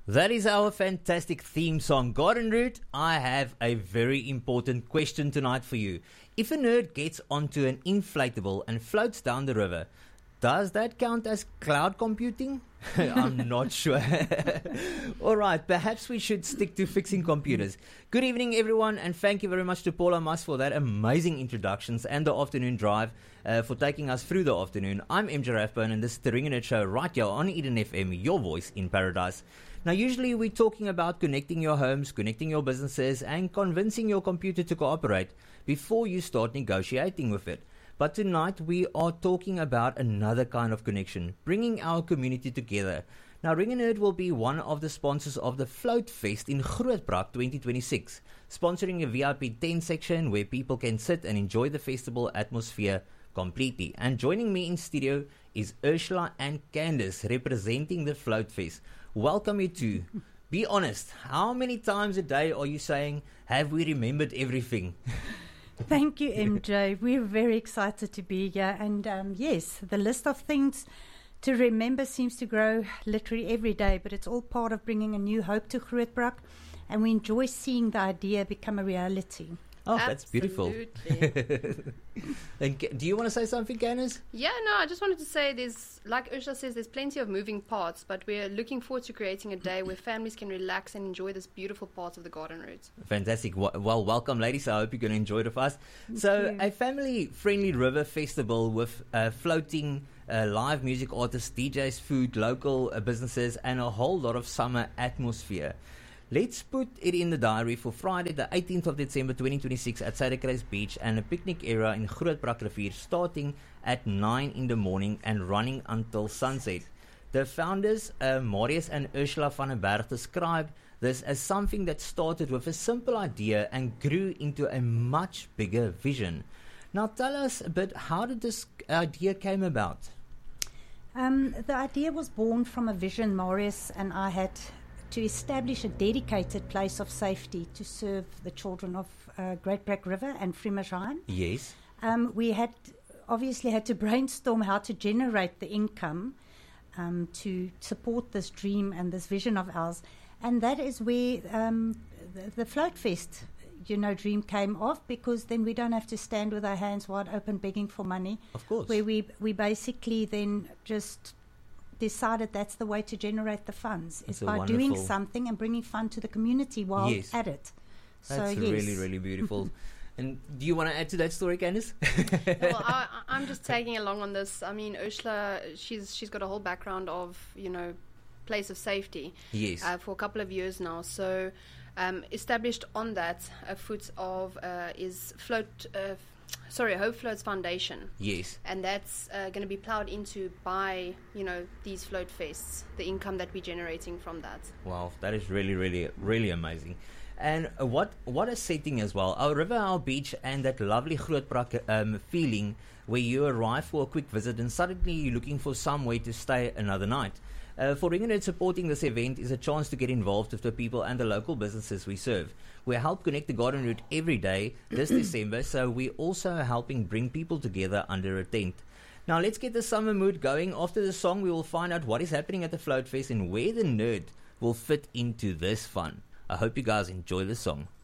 That is our fantastic theme song, Garden Route. I have a very important question tonight for you. If a nerd gets onto an inflatable and floats down the river, does that count as cloud computing? I'm not sure. All right, perhaps we should stick to fixing computers. Good evening, everyone, and thank you very much to Paula Mas for that amazing introductions and the afternoon drive for taking us through the afternoon. I'm MJ Rathbone, and this is the Ring and It Show right here on Eden FM, your voice in paradise. Now, usually we're talking about connecting your homes, connecting your businesses, and convincing your computer to cooperate before you start negotiating with it. But tonight we are talking about another kind of connection, bringing our community together. Now, Ring and Nerd will be one of the sponsors of the Float Fest in Grootbrak 2026, sponsoring a VIP 10 section where people can sit and enjoy the festival atmosphere completely. And joining me in studio is Ursula and Candice representing the Float Fest. Welcome you two. Be honest, how many times a day are you saying, have we remembered everything? Thank you, MJ. We're very excited to be here. And yes, the list of things to remember seems to grow literally every day, but it's all part of bringing a new hope to Grootbrak. And we enjoy seeing the idea become a reality. Oh, that's beautiful. And do you want to say something, Candice? Yeah, no, I just wanted to say like Ursula says, there's plenty of moving parts, but we're looking forward to creating a day where families can relax and enjoy this beautiful part of the garden route. Fantastic. Well, welcome, ladies. I hope you're going to enjoy it with us. So, a family-friendly river festival with floating live music artists, DJs, food, local businesses, and a whole lot of summer atmosphere. Let's put it in the diary for Friday, the 18th of December 2026 at Suiderkruis Beach and a picnic area in Grootbrak Rivier starting at 9 in the morning and running until sunset. The founders, Marius and Ursula van den Berg, describe this as something that started with a simple idea and grew into a much bigger vision. Now tell us a bit, how did this idea came about? The idea was born from a vision Marius and I had to establish a dedicated place of safety to serve the children of Great Brak River and Frimersheim. Yes. We had to brainstorm how to generate the income to support this dream and this vision of ours. And that is where the Float Fest, dream came off, because then we don't have to stand with our hands wide open begging for money. Of course. Where we basically then just decided that's the way to generate the funds, is by doing something and bringing fun to the community while at it. That's really, really beautiful. And do you want to add to that story, Candice? Well, I'm just tagging along on this. I mean, Ursula, she's got a whole background of, place of safety. Yes. For a couple of years now. So established on that, a foot of is Hope Floats Foundation. Yes. And that's going to be ploughed into by, these float fests, the income that we're generating from that. Wow, that is really, really, really amazing. And what a setting as well. Our river, our beach, and that lovely Grootbrak feeling where you arrive for a quick visit and suddenly you're looking for some way to stay another night. For Ring and Nerd, supporting this event is a chance to get involved with the people and the local businesses we serve. We help connect the garden route every day this December, so we're also helping bring people together under a tent. Now let's get the summer mood going. After the song, we will find out what is happening at the Float Fest and where the nerd will fit into this fun. I hope you guys enjoy the song.